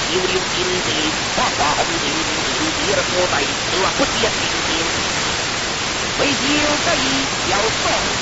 溜溜金地，花花红顶顶，别了我在这不见明星。为救这一要送